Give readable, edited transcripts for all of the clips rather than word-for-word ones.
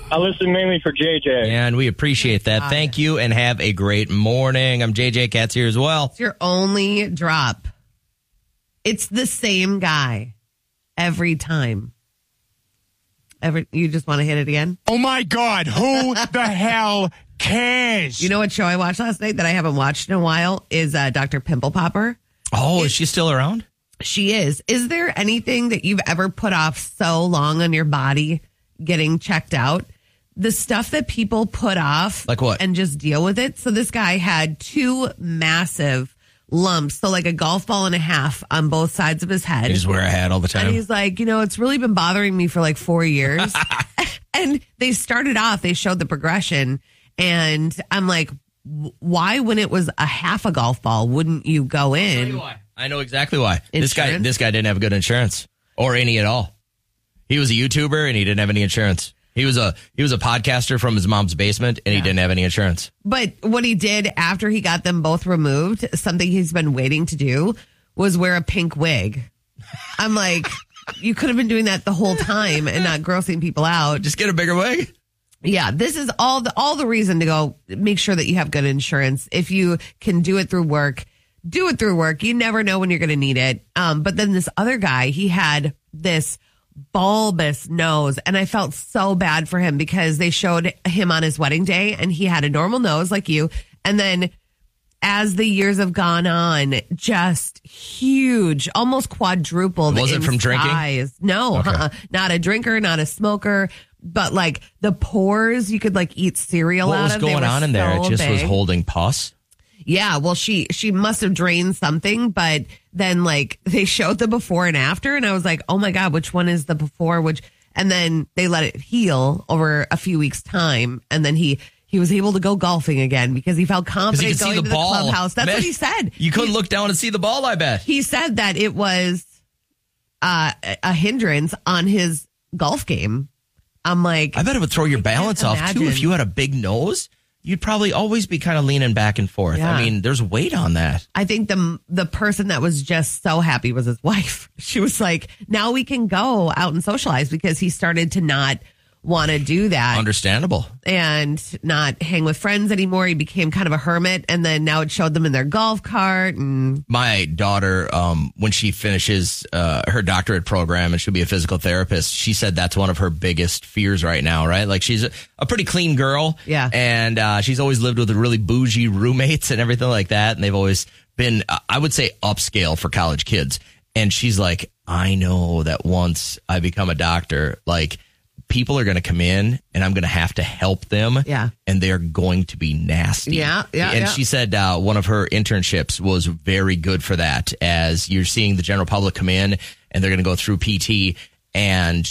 I listen mainly for JJ. And we appreciate that. Thank you and have a great morning. I'm JJ. Cat's here as well. It's your only drop. It's the same guy every time. You just want to hit it again? Oh, my God. Who the hell cares? You know what show I watched last night that I haven't watched in a while is Dr. Pimple Popper. Oh, is she still around? She is. Is there anything that you've ever put off so long on your body getting checked out? The stuff that people put off. Like what? And just deal with it. So this guy had 2 massive lumps, so like a golf ball and a half on both sides of his head. You just wear a hat all the time. And he's like, it's really been bothering me for like 4 years. And they started off, they showed the progression. And I'm like, why, when it was a half a golf ball, wouldn't you go in? I'll tell you why. I know exactly why. Insurance? This guy didn't have good insurance or any at all. He was a YouTuber and he didn't have any insurance. He was a podcaster from his mom's basement and he didn't have any insurance. But what he did after he got them both removed, something he's been waiting to do, was wear a pink wig. I'm like, you could have been doing that the whole time and not grossing people out. Just get a bigger wig. Yeah, this is all the reason to go make sure that you have good insurance. If you can do it through work, do it through work. You never know when you're going to need it. But then this other guy, he had this bulbous nose, and I felt so bad for him because they showed him on his wedding day and he had a normal nose like you, and then as the years have gone on, just huge, almost quadrupled. Was it from drinking? Size. No, okay. Not a drinker, not a smoker, but like the pores you could like eat cereal out of. What was going on in there? It just was holding pus. Yeah, well, she must have drained something, but then like they showed the before and after, and I was like, oh my God, which one is the before? And then they let it heal over a few weeks' time, and then he was able to go golfing again because he felt confident going to the clubhouse. That's what he said. You couldn't look down and see the ball, I bet. He said that it was a hindrance on his golf game. I'm like, I bet it would throw your balance off too if you had a big nose. You'd probably always be kind of leaning back and forth. Yeah. I mean, there's weight on that. I think the person that was just so happy was his wife. She was like, now we can go out and socialize because he started to not want to do that. Understandable. And not hang with friends anymore. He became kind of a hermit. And then now it showed them in their golf cart. And my daughter, when she finishes her doctorate program and she'll be a physical therapist, she said that's one of her biggest fears right now, right? Like she's a pretty clean girl. Yeah. And she's always lived with really bougie roommates and everything like that. And they've always been, I would say, upscale for college kids. And she's like, I know that once I become a doctor, like, people are going to come in and I'm going to have to help them. Yeah. And they're going to be nasty. Yeah. And she said one of her internships was very good for that, as you're seeing the general public come in and they're going to go through PT and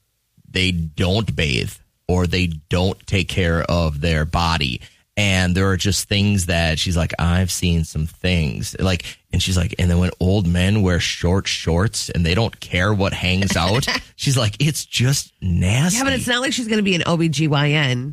they don't bathe or they don't take care of their body. And there are just things that she's like, I've seen some things like, and she's like, and then when old men wear short shorts and they don't care what hangs out, she's like, it's just nasty. Yeah, but it's not like she's going to be an OBGYN.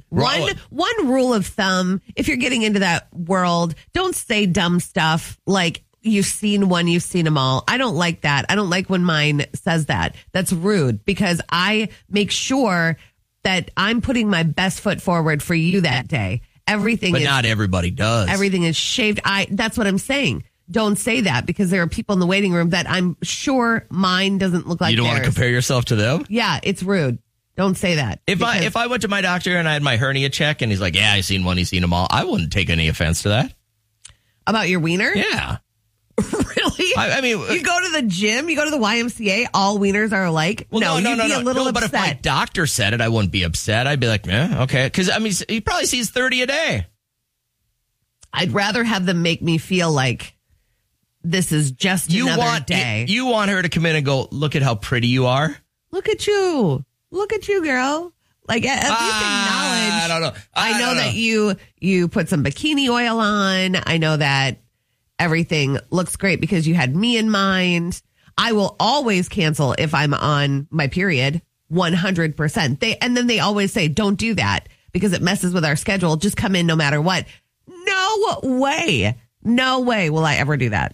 One rule of thumb, if you're getting into that world, don't say dumb stuff like you've seen one, you've seen them all. I don't like that. I don't like when mine says that. That's rude because I make sure that I'm putting my best foot forward for you that day. But not everybody does. Everything is shaved. That's what I'm saying. Don't say that because there are people in the waiting room that I'm sure mine doesn't look like you don't theirs. want to compare yourself to them? Yeah, it's rude. Don't say that. If I went to my doctor and I had my hernia check and he's like, yeah, I seen one, he's seen them all, I wouldn't take any offense to that. About your wiener? Yeah. Really? I mean, you go to the gym, you go to the YMCA, all wieners are alike. Well, no, you'd be a little upset. But if my doctor said it, I wouldn't be upset. I'd be like, yeah, okay. Because, I mean, he probably sees 30 a day. I'd rather have them make me feel like this is just another day. You want her to come in and go, look at how pretty you are? Look at you. Look at you, girl. Like, at least acknowledge. I don't know. I know that you put some bikini oil on. I know that everything looks great because you had me in mind. I will always cancel if I'm on my period, 100%. And then they always say, don't do that because it messes with our schedule. Just come in no matter what. No way. No way will I ever do that.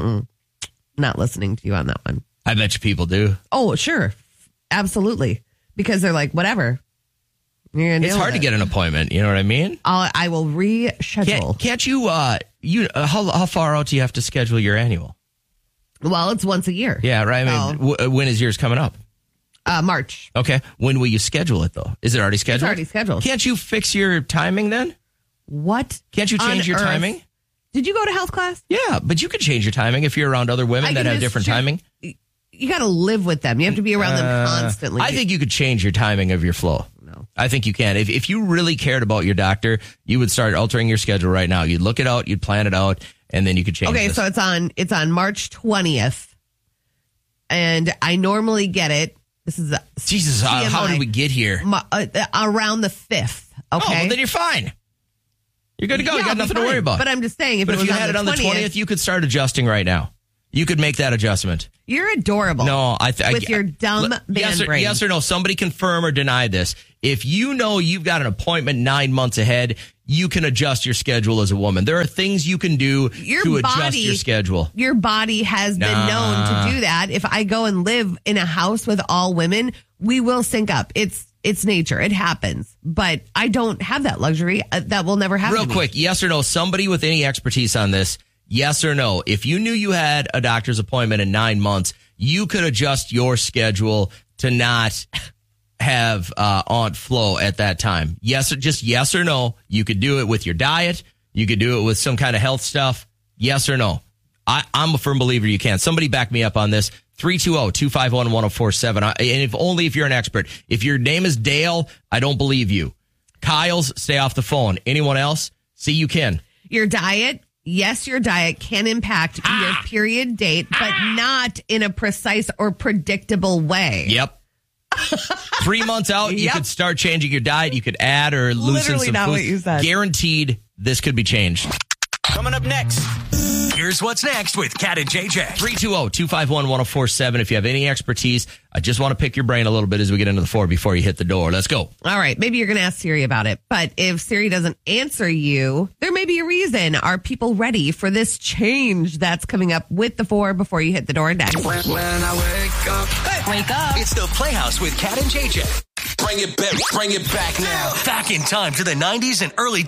Not listening to you on that one. I bet you people do. Oh, sure. Absolutely. Because they're like, whatever. You're gonna It's deal hard with to it. get an appointment. You know what I mean? I will reschedule. Can't you? How far out do you have to schedule your annual? Well, it's once a year. Yeah, right. I mean, when is yours coming up? March. Okay. When will you schedule it though? Is it already scheduled? It's already scheduled. Can't you fix your timing then? What? Can't you change your timing? Did you go to health class? Yeah, but you could change your timing if you're around other women that have different timing. You got to live with them. You have to be around them constantly. I think you could change your timing of your flow. No. I think you can. If you really cared about your doctor, you would start altering your schedule right now. You'd look it out, you'd plan it out, and then you could change it. Okay, so it's on March 20th. And I normally get it. This is Jesus, how did we get here? Around the 5th. Okay. Oh, well, then you're fine. You're good to go. Yeah, you got I'll be nothing to fine. worry about. But I'm just saying, But if it was you had it on the 20th, you could start adjusting right now. You could make that adjustment. You're adorable. No, with your dumb brain. Yes or no? Somebody confirm or deny this. If you know you've got an appointment 9 months ahead, you can adjust your schedule as a woman. There are things you can do to adjust your schedule. Your body has been known to do that. If I go and live in a house with all women, we will sync up. It's nature. It happens. But I don't have that luxury. That will never happen. Real quick, yes or no? Somebody with any expertise on this, yes or no? If you knew you had a doctor's appointment in 9 months, you could adjust your schedule to not have Aunt Flo at that time. Yes, just yes or no. You could do it with your diet. You could do it with some kind of health stuff. Yes or no? I'm a firm believer you can. Somebody back me up on this. 320-251-1047. And if you're an expert. If your name is Dale, I don't believe you. Kyle's, stay off the phone. Anyone else? See, you can. Your diet. Yes, your diet can impact your period date, but not in a precise or predictable way. Yep. 3 months out, you could start changing your diet. You could add or loosen Literally some not food. what you said. Guaranteed, this could be changed. Coming up next, here's what's next with Kat and JJ. 320-251-1047. If you have any expertise, I just want to pick your brain a little bit as we get into the 4 before you hit the door. Let's go. All right. Maybe you're going to ask Siri about it. But if Siri doesn't answer you, there may be a reason. Are people ready for this change that's coming up with the 4 before you hit the door next? When I wake up. It's the Playhouse with Kat and JJ. Bring it back now. Back in time to the 90s and early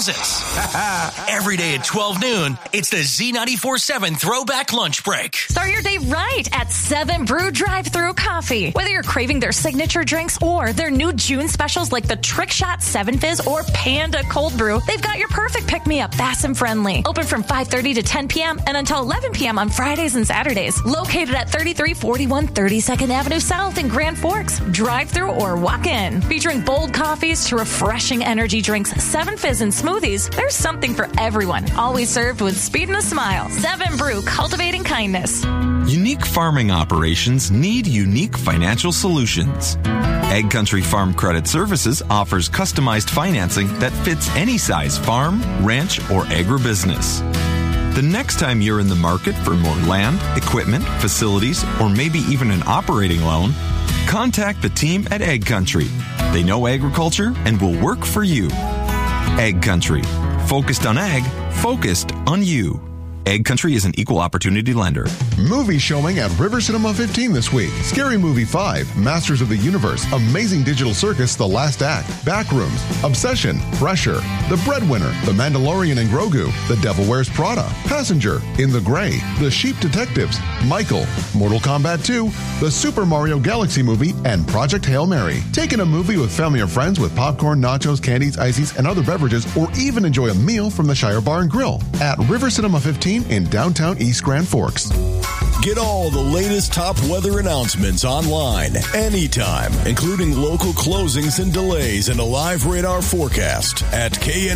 2000s. Every day at 12 noon, it's the Z94.7 Throwback Lunch Break. Start your day right at 7 Brew Drive-Thru Coffee. Whether you're craving their signature drinks or their new June specials like the Trick Shot 7 Fizz or Panda Cold Brew, they've got your perfect pick-me-up, fast and friendly. Open from 5:30 to 10 p.m. and until 11 p.m. on Fridays and Saturdays. Located at 3341 32nd Avenue South in Grand Forks. Drive-thru or walk in. Featuring bold coffees to refreshing energy drinks, 7 Fizz and smoothies, there's something for everyone. Always served with speed and a smile. 7 Brew, cultivating kindness. Unique farming operations need unique financial solutions. Egg Country Farm Credit Services offers customized financing that fits any size farm, ranch, or agribusiness. The next time you're in the market for more land, equipment, facilities, or maybe even an operating loan, contact the team at Egg Country. They know agriculture and will work for you. Egg Country. Focused on ag, focused on you. Egg Country is an equal opportunity lender. Movie showing at River Cinema 15 this week. Scary Movie 5, Masters of the Universe, Amazing Digital Circus, The Last Act, Backrooms, Obsession, Pressure, The Breadwinner, The Mandalorian and Grogu, The Devil Wears Prada, Passenger, In the Gray, The Sheep Detectives, Michael, Mortal Kombat 2, The Super Mario Galaxy Movie, and Project Hail Mary. Take in a movie with family or friends with popcorn, nachos, candies, ices, and other beverages, or even enjoy a meal from the Shire Bar and Grill at River Cinema 15 in downtown East Grand Forks. Get all the latest top weather announcements online, anytime, including local closings and delays and a live radar forecast at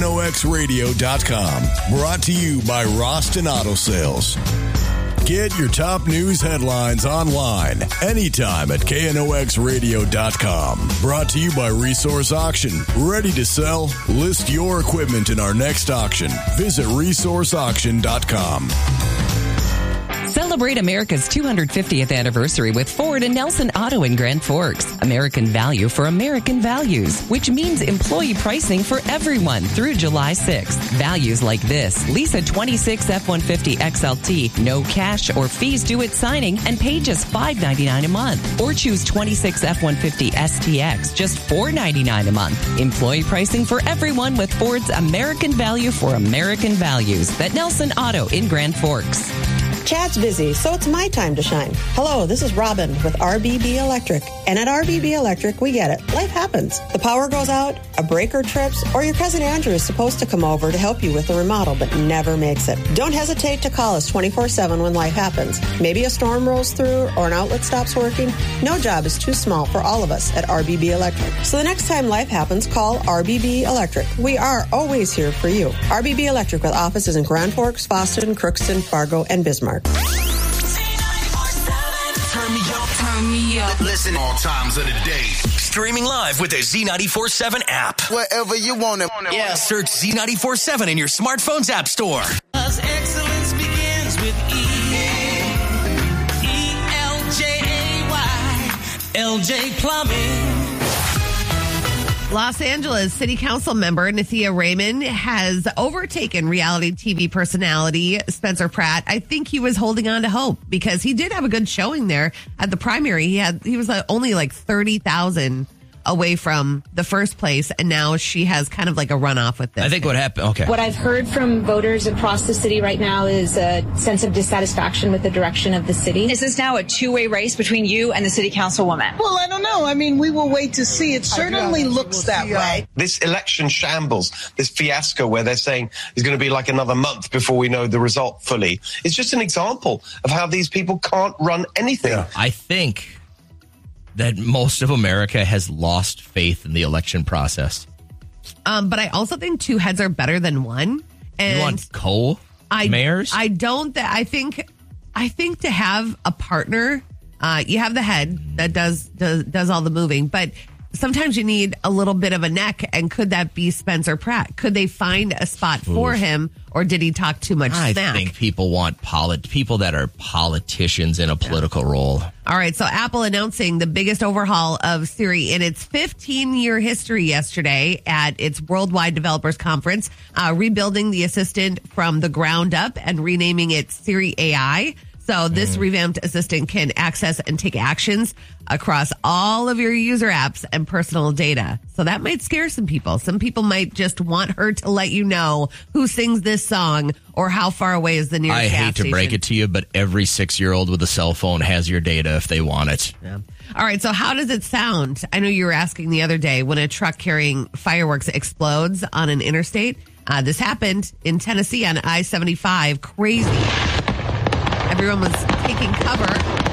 knoxradio.com. Brought to you by Roston Auto Sales. Get your top news headlines online, anytime at knoxradio.com. Brought to you by Resource Auction. Ready to sell? List your equipment in our next auction. Visit resourceauction.com. Celebrate America's 250th anniversary with Ford and Nelson Auto in Grand Forks. American value for American values, which means employee pricing for everyone through July 6th. Values like this: lease a 26 F-150 XLT, no cash or fees due at signing, and pay just $5.99 a month. Or choose 26 F-150 STX, just $4.99 a month. Employee pricing for everyone with Ford's American value for American values. At Nelson Auto in Grand Forks. Chad's busy, so it's my time to shine. Hello, this is Robin with RBB Electric. And at RBB Electric, we get it. Life happens. The power goes out, a breaker trips, or your cousin Andrew is supposed to come over to help you with the remodel, but never makes it. Don't hesitate to call us 24/7 when life happens. Maybe a storm rolls through or an outlet stops working. No job is too small for all of us at RBB Electric. So the next time life happens, call RBB Electric. We are always here for you. RBB Electric with offices in Grand Forks, Boston, Crookston, Fargo, and Bismarck. Turn me up. Listen all times of the day. Streaming live with the Z94.7 app. Wherever you want it. Yeah. Search Z94.7 in your smartphone's app store. Excellence begins with E-L-J-A-Y. LJ Plumbing. Los Angeles City Council member Nathia Raymond has overtaken reality TV personality Spencer Pratt. I think he was holding on to hope because he did have a good showing there at the primary. He was only like 30,000 away from the first place, and now she has kind of like a runoff with this. I think what happened, okay. What I've heard from voters across the city right now is a sense of dissatisfaction with the direction of the city. Is this now a two-way race between you and the city councilwoman? Well, I don't know. I mean, we will wait to see. It certainly looks that way. This election shambles, this fiasco where they're saying it's going to be like another month before we know the result fully, it's just an example of how these people can't run anything. Yeah. I think that most of America has lost faith in the election process. But I also think two heads are better than one. And you want co-mayors? I don't. I think to have a partner, you have the head that does all the moving, but sometimes you need a little bit of a neck. And could that be Spencer Pratt? Could they find a spot for him, or did he talk too much smack? I think people want people that are politicians in a political role. All right, so Apple announcing the biggest overhaul of Siri in its 15-year history yesterday at its Worldwide Developers Conference, rebuilding the assistant from the ground up and renaming it Siri AI. So this revamped assistant can access and take actions across all of your user apps and personal data. So that might scare some people. Some people might just want her to let you know who sings this song or how far away is the nearest gas station. I hate to break it to you, but every 6-year-old with a cell phone has your data if they want it. Yeah. All right, so how does it sound? I know you were asking the other day when a truck carrying fireworks explodes on an interstate. This happened in Tennessee on I-75. Crazy. Everyone was taking cover.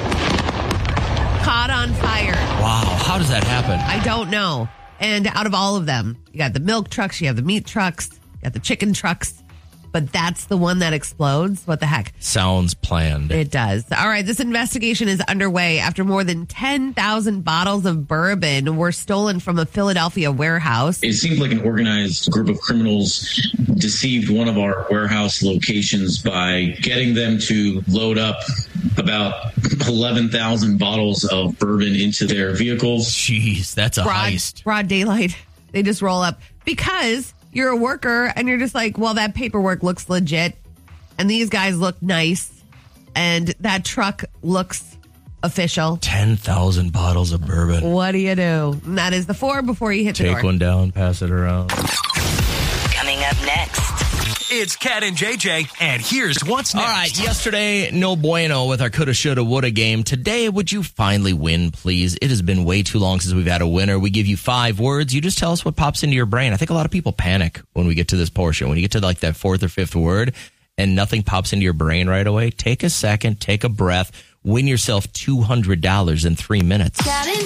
Caught on fire. Wow. How does that happen? I don't know. And out of all of them, you got the milk trucks, you have the meat trucks, you got the chicken trucks. But that's the one that explodes? What the heck? Sounds planned. It does. All right, this investigation is underway after more than 10,000 bottles of bourbon were stolen from a Philadelphia warehouse. It seems like an organized group of criminals deceived one of our warehouse locations by getting them to load up about 11,000 bottles of bourbon into their vehicles. Jeez, that's a heist. Broad daylight. They just roll up because you're a worker and you're just like, well, that paperwork looks legit and these guys look nice and that truck looks official. 10,000 bottles of bourbon. What do you do? And that is the 4 before you hit the door. Take one down, pass it around. Coming up next, it's Kat and JJ, and here's what's next. All right, yesterday, no bueno with our coulda, shoulda, woulda game. Today, would you finally win, please? It has been way too long since we've had a winner. We give you 5 words. You just tell us what pops into your brain. I think a lot of people panic when we get to this portion. When you get to like that 4th or 5th word and nothing pops into your brain right away, take a second, take a breath, win yourself $200 in 3 minutes.